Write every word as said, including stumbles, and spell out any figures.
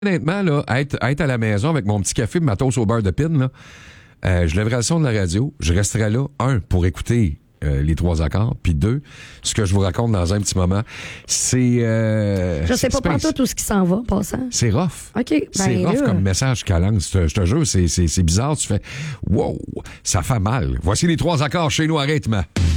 honnêtement, là, être, être à la maison avec mon petit café, ma toast au beurre de pin, là, euh, je lèverais le son de la radio, je resterais là, un, pour écouter euh, les trois accords, puis deux, ce que je vous raconte dans un petit moment, c'est... Euh, je sais pas pantoute tout ce qui s'en va, passant. C'est rough. OK, ben c'est rough là. comme message qu'elle lance. Je te jure, c'est, c'est, c'est bizarre. Tu fais, wow, ça fait mal. Voici les trois accords chez nous à rythme.